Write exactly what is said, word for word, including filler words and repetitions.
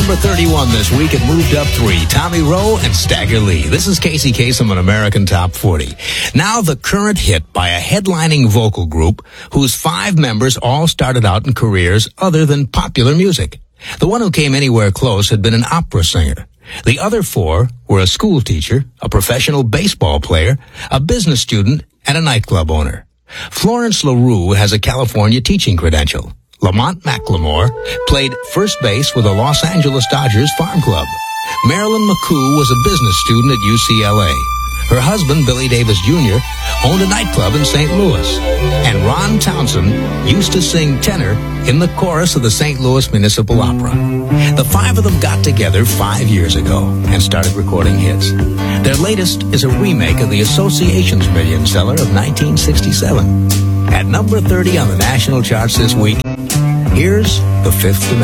number thirty-one this week. It moved up three. Tommy Rowe and Stagger Lee. This is Casey Kasem on American Top forty. Now the current hit by a headlining vocal group whose five members all started out in careers other than popular music. The one who came anywhere close had been an opera singer. The other four were a school teacher, a professional baseball player, a business student, and a nightclub owner. Florence LaRue has a California teaching credential. Lamont McLemore played first base with the Los Angeles Dodgers farm club. Marilyn McCoo was a business student at U C L A. Her husband, Billy Davis Junior, owned a nightclub in Saint Louis. And Ron Townsend used to sing tenor in the chorus of the Saint Louis Municipal Opera. The five of them got together five years ago and started recording hits. Their latest is a remake of the Association's million seller of nineteen sixty-seven. At number thirty on the national charts this week, here's The Fifth Dimension.